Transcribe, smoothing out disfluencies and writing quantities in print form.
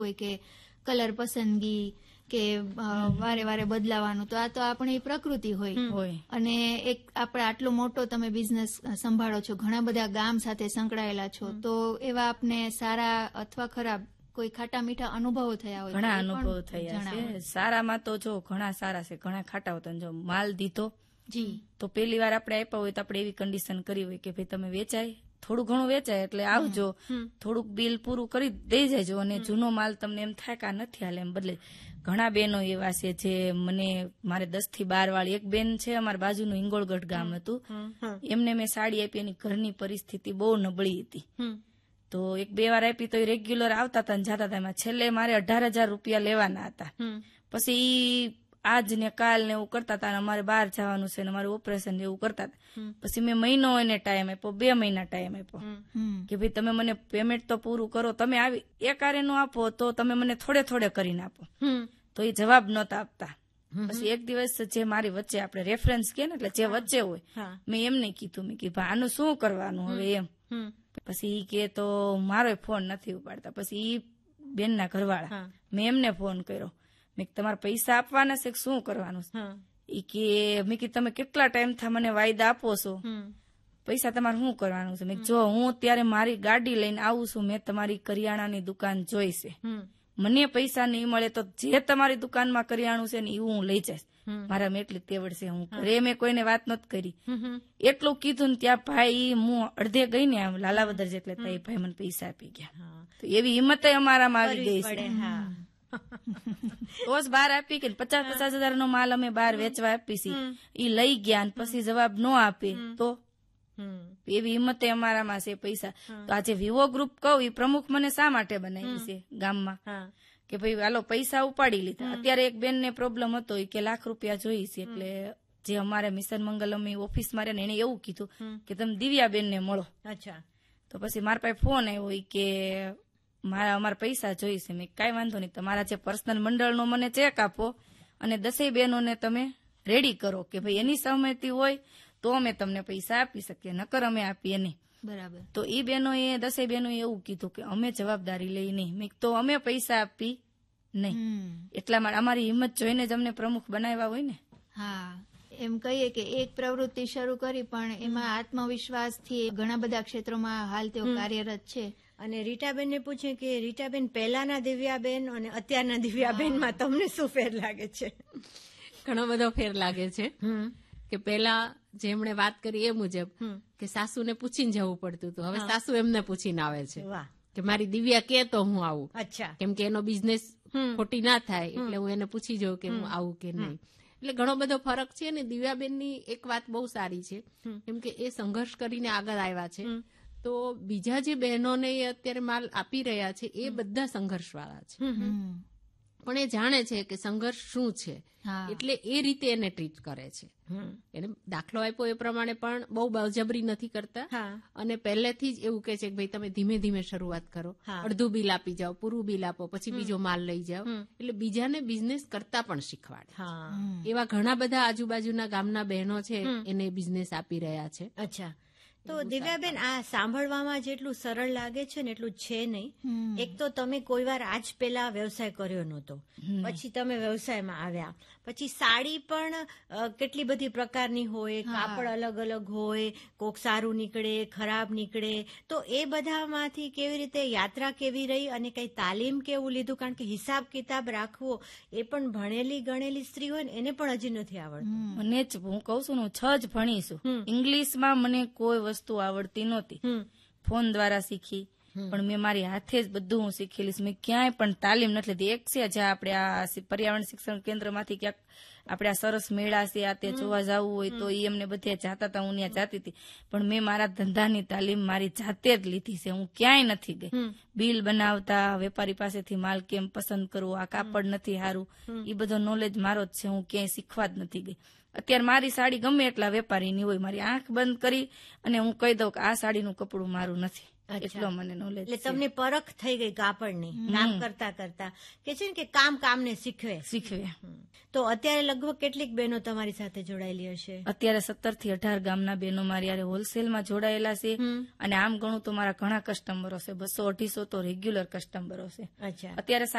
હોય કે કલર પસંદગી કે વારે વારે બદલાવાનું, તો આ તો આપણી પ્રકૃતિ હોય. અને એક આપણે આટલો મોટો તમે બિઝનેસ સંભાળો છો, ઘણા બધા ગામ સાથે સંકળાયેલા છો, તો એવા આપને સારા અથવા ખરાબ કોઈ ખાટા મીઠા અનુભવો થયા હોય? ઘણા અનુભવો થયા છે. સારામાં તો જો ઘણા સારા છે, ઘણા ખાટા હોતા. જો માલ દીધો તો પહેલી વાર આપણે આપ્યા હોય તો આપણે એવી કન્ડિશન કરી હોય કે ભાઈ તમે વેચાય, થોડું ઘણું વેચાય એટલે આવજો, થોડુંક બિલ પૂરું કરી દઈ જજો, અને જૂનો માલ તમને એમ થાય કે આ નથી હાલે એમ બદલે. ઘણા બહેનો એવા છે જે મને, મારે 10 થી 12 વાળી એક બેન છે, અમારા બાજુનું હિંગોળગઢ ગામ હતું, એમને મેં સાડી આપી, એની ઘરની પરિસ્થિતિ બહુ નબળી હતી, તો 1-2 વાર આપી તો એ રેગ્યુલર આવતા હતા ને જતા હતા. એમાં છેલ્લે મારે 18,000 રૂપિયા લેવાના હતા. પછી આજ ને કાલ ને એવું કરતા હતા, અમારે બહાર જવાનું છે ને અમારું ઓપરેશન એવું કરતા હતા. પછી મેં મહિનો એને ટાઈમ આપ્યો, 2 મહિના ટાઈમ આપ્યો કે ભાઈ તમે મને પેમેન્ટ તો પૂરું કરો, તમે આવી એક આરે નું આપો તો તમે મને થોડે થોડે કરીને આપો. તો એ જવાબ નહોતા આપતા. પછી એક દિવસ જે મારી વચ્ચે આપણે રેફરન્સ કે ને, એટલે જે વચ્ચે હોય, મેં એમને કીધું, મેં કીધું આનું શું કરવાનું હવે એમ. પછી ઈ કે તો મારો ફોન નથી ઉપાડતા. પછી ઈ બેનના ઘરવાળા, મેં એમને ફોન કર્યો, મેં તમારે પૈસા આપવાના છે શું કરવાનું છે? ઈ કે મેં કીધું તમે કેટલા ટાઈમ થી મને વાયદા આપો છો, પૈસા તમારે શું કરવાનું છે? મેં જો હું અત્યારે મારી ગાડી લઈને આવું છું, મેં તમારી કરિયાણાની દુકાન જોઈ છે, મને પૈસા નહીં મળે તો જે તમારી દુકાનમાં કરિયાણું છે ને એવું હું લઈ જઈશ, મારામાં એટલી તેવડ છે. હું ઘરે મેં કોઈને વાત નથી કરી. એટલું કીધું ને ત્યાં ભાઈ હું અડધે ગઈ ને આમ લાલાવદર જેટલે, તો એ ભાઈ મને પૈસા આપી ગયા. તો એવી હિંમત અમારામાં આવી ગઈ છે. તો જ બહાર આપી કે 50-50 હજાર નો માલ અમે બહાર વેચવા આપી, ઈ લઈ ગયા ને પછી જવાબ ન આપે તો એવી હિંમત અમારામાં છે. પૈસા તો આજે વિવો ગ્રુપ કહું, એ પ્રમુખ મને શા માટે બનાવી છે ગામમાં કે ભાઈ હાલો પૈસા ઉપાડી લીધા. અત્યારે એક બેન ને પ્રોબ્લેમ હતો કે ₹1,00,000 જોઈ છે, એટલે જે અમારે મિશન મંગલમ ઓફિસમાં રહે ને એને એવું કીધું કે તમે દિવ્યાબેન ને મળો. તો પછી મારા પાસે ફોન આવ્યો કે અમારા પૈસા જોઈશે. મેં કઈ વાંધો નહીં, તમારા જે પર્સનલ મંડળનો મને ચેક આપો અને 10 બહેનોને તમે રેડી કરો કે ભાઈ એની સહમતિ હોય તો અમે તમને પૈસા આપી શકીએ, નકર અમે આપીએ નહીં. બરાબર. તો એ બહેનોએ 10 બહેનોએ એવું કીધું કે અમે જવાબદારી લઈ નહીં. મેં તો અમે પૈસા આપી નહીં. એટલા માટે અમારી હિંમત જોઈને જ અમને પ્રમુખ બનાવ્યા હોય ને. હા, એમ કહીએ કે એક પ્રવૃત્તિ શરૂ કરી પણ એમાં આત્મવિશ્વાસથી ઘણા બધા ક્ષેત્રોમાં હાલ તેઓ કાર્યરત છે. અને રીટાબેનને પૂછે કે રીટાબેન, પહેલાના દિવ્યાબેન અને અત્યારના દિવ્યાબેનમાં તમને શું ફેર લાગે છે? ઘણો બધો ફેર લાગે છે. કે પેલા જેમણે વાત કરી એ મુજબ કે સાસુને પૂછીને જવું પડતું હતું, હવે સાસુ એમને પૂછીને આવે છે કે મારી દિવ્યા કે તો હું આવું. અચ્છા. કેમ કે એનો બિઝનેસ ખોટી ના થાય એટલે હું એને પૂછી જાઉં કે હું આવું કે નહીં. એટલે ઘણો બધો ફરક છે. અને દિવ્યાબેનની એક વાત બહુ સારી છે, કેમ કે એ સંઘર્ષ કરીને આગળ આવ્યા છે. તો બીજા જે બહેનોને અત્યારે માલ આપી રહ્યા છે એ બધા સંઘર્ષવાળા છે, પણ એ જાણે છે કે સંઘર્ષ શું છે, એટલે એ રીતે એને ટ્રીટ કરે છે. એને દાખલો આપ્યો એ પ્રમાણે પણ બહુ બળજબરી નથી કરતા, અને પહેલેથી જ એવું કહે છે કે ભાઈ તમે ધીમે ધીમે શરૂઆત કરો, અડધું બિલ આપી જાઓ, પૂરું બિલ આપો, પછી બીજો માલ લઈ જાઓ. એટલે બીજાને બિઝનેસ કરતા પણ શીખવાડે. એવા ઘણા બધા આજુબાજુના ગામના બહેનો છે એને બિઝનેસ આપી રહ્યા છે. અચ્છા. તો દિવ્યાબેન, આ સાંભળવામાં જેટલું સરળ લાગે છે ને એટલું છે નહીં. એક તો તમે કોઈ વાર આજ પેલા વ્યવસાય કર્યો નહોતો, પછી તમે વ્યવસાયમાં આવ્યા, પછી સાડી પણ કેટલી બધી પ્રકારની હોય, કાપડ અલગ અલગ હોય, કોક સારું નીકળે, ખરાબ નીકળે. તો એ બધામાંથી કેવી રીતે યાત્રા કેવી રહી અને કઈ તાલીમ કેવું લીધું? કારણ કે હિસાબ કિતાબ રાખવો એ પણ ભણેલી ગણેલી સ્ત્રી હોય ને એને પણ હજી નથી આવડતું. મને જ હું કઉ છું ને, હું 6 જ ભણી છું. ઇંગ્લિશમાં મને કોઈ વસ્તુ આવડતી નહોતી, ફોન દ્વારા શીખી, પણ મેં મારી હાથે જ બધું હું શીખેલીશ. મેં ક્યાંય પણ તાલીમ નથી લીધી. એક છે જ્યાં આપણે આ પર્યાવરણ શિક્ષણ કેન્દ્રમાંથી ક્યાંક આપણે આ સરસ મેળા છે આ તે જોવા જવું હોય તો એ અમને બધે જાતા હતા, હું ત્યાં જાતી હતી. પણ મેં મારા ધંધાની તાલીમ મારી જાતે જ લીધી છે, હું ક્યાંય નથી ગઈ. બિલ બનાવતા, વેપારી પાસેથી માલ કેમ પસંદ કરવો, આ કાપડ નથી સારું, એ બધો નોલેજ મારો જ છે, હું ક્યાંય શીખવા જ નથી ગઈ. અત્યારે મારી સાડી ગમે એટલા વેપારીની હોય, મારી આંખ બંધ કરી અને હું કહી દઉં કે આ સાડીનું કપડું મારું નથી, એટલો મને નોલેજ. એટલે તમને પરખ થઈ ગઈ કાપડની કામ કરતા કરતા, કે છે ને કે કામને શીખવે. તો અત્યારે લગભગ કેટલીક બહેનો તમારી સાથે જોડાયેલી હશે? અત્યારે 17 થી 18 ગામના બહેનો મારી યારે હોલસેલમાં જોડાયેલા છે, અને આમ ગણું તો મારા ઘણા કસ્ટમરો છે, 200-250 તો રેગ્યુલર કસ્ટમરો છે. અચ્છા. અત્યારે